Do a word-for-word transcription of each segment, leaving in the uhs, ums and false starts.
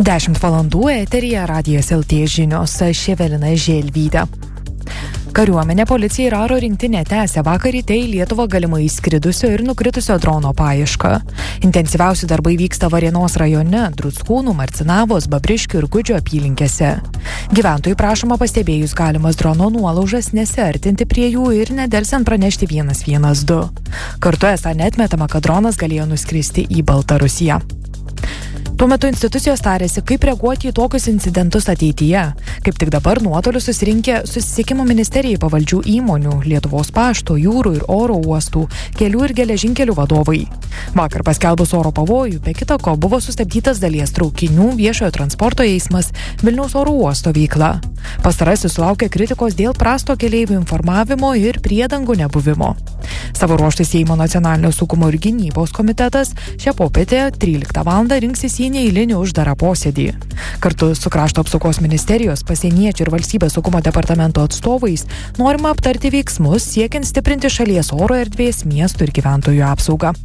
dešimt valandų eteryje Radijas L T žinios, aš Evelina Želvytė. Kariuomenė, policija ir aro rinktinė tęsia vakar ryte į Lietuvą galimai įskridusio ir nukritusio drono paiešką. Intensyviausi darbai vyksta Varėnos rajone, Druckūnų, Marcinavos, Babriškių ir Gudžio apylinkėse. Gyventojų prašoma pastebėjus galimas drono nuolaužas nesiartinti prie jų ir nedelsiant pranešti vienas vienas du. Kartu esą neatmetama, kad dronas galėjo nuskristi į Baltarusiją. Tuo metu institucijos tarėsi, kaip reaguoti į tokius incidentus ateityje. Kaip tik dabar nuotoliu susirinkę susisiekimo ministerijai pavaldžių įmonių, Lietuvos pašto, jūrų ir oro uostų, kelių ir geležinkelių vadovai. Vakar paskelbus oro pavojų, be kita ko buvo sustabdytas dalies traukinių, viešojo transporto eismas, Vilniaus oro uosto veikla. Pastarasis sulaukė kritikos dėl prasto keleivių informavimo ir priedangų nebuvimo. Savo ruožtu Seimo nacionalinio saugumo ir gynybos komitetas šią popietę tryliktą valandą rinksis į neeilinį uždarą posėdį. Kartu su Krašto apsaugos ministerijos, pasieniečių ir valstybės saugumo departamento atstovais norima aptarti veiksmus siekiant stiprinti šalies oro erdvės, miestų ir gyventojų apsaugą.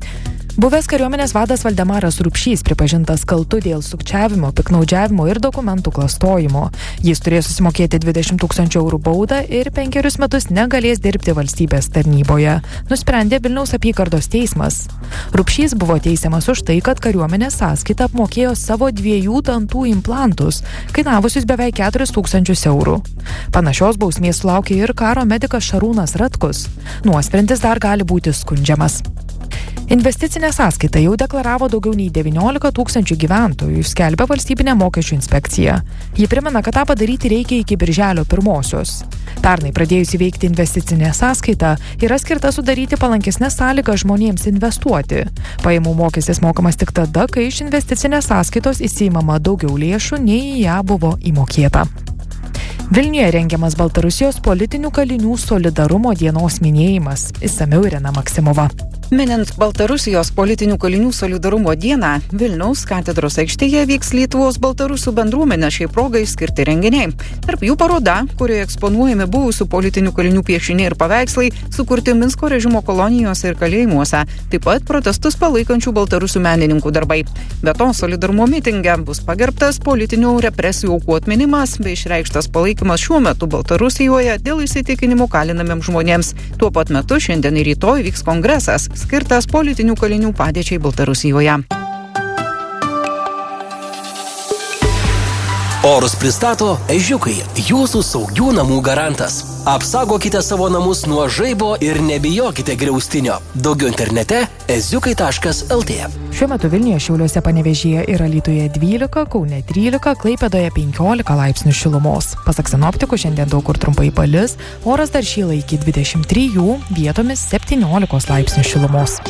Buvęs kariuomenės vadas Valdemaras Rupšys pripažintas kaltu dėl sukčiavimo, piknaudžiavimo ir dokumentų klastojimo. Jis turės susimokėti dvidešimt tūkstančių eurų baudą ir penkerius metus negalės dirbti valstybės tarnyboje, nusprendė Vilniaus apygardos teismas. Rupšys buvo teisiamas už tai, kad kariuomenės sąskaita apmokėjo savo dviejų dantų implantus, kainavusius beveik keturis tūkstančius eurų. Panašios bausmės sulaukė ir karo medikas Šarūnas Ratkus. Nuosprendis dar gali būti skundžiamas. Investicinę sąskaitą jau deklaravo daugiau nei devyniolika tūkstančių gyventojų, skelbia valstybinė mokesčių inspekcija. Ji primena, kad tą padaryti reikia iki birželio pirmosios. Pernai pradėjusi veikti investicinė sąskaita yra skirta sudaryti palankesnes sąlygas žmonėms investuoti. Pajamų mokestis mokamas tik tada, kai iš investicinės sąskaitos įsiimama daugiau lėšų, nei į ją buvo įmokėta. Vilniuje rengiamas Baltarusijos politinių kalinių solidarumo dienos minėjimas. Išsamiau Irena Maksimova. Minint Baltarusijos politinių kalinių solidarumo dieną, Vilniaus katedros aikštėje vyks Lietuvos baltarusių bendruomenė šiai progai skirti renginiai. Tarp jų paroda, kurioje eksponuojami buvusių politinių kalinių piešiniai ir paveikslai, sukurti Minsko režimo kolonijose ir kalėjimuose, taip pat protestus palaikančių baltarusių menininkų darbai. Be to, solidarumo mitinge bus pagerbtas politinių represijų aukų atminimas bei išreikštas palaikymas šiuo metu Baltarusijoje dėl įsitikinimų kalinamiems žmonėms. Tuo pat metu šiandien ir rytoj vyks kongresas, skirtas politinių kalinių padėčiai Baltarusijoje. Orus pristato Ežiukai, jūsų saugių namų garantas. Apsaugokite savo namus nuo žaibo ir nebijokite griaustinio. Daugiau internete eziukai taškas el tė. Šiuo metu Vilniuje, Šiauliuose, Panevėžyje ir Alytuje dvylika, Kaune trylika, Klaipėdoje penkiolika laipsnių šilumos. Pasak sinoptikų, šiandien daug kur trumpai palis, oras dar šyla iki dvidešimt trijų, vietomis septyniolikos laipsnių šilumos.